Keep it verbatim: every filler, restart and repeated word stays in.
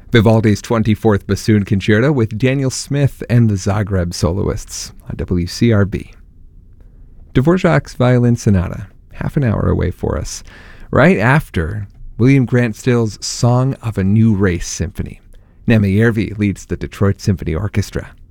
Vivaldi's twenty-fourth Bassoon Concerto with Daniel Smith and the Zagreb Soloists on W C R B. Dvorak's Violin Sonata, half an hour away for us, right after William Grant Still's Song of a New Race Symphony. Nemi Järvi leads the Detroit Symphony Orchestra.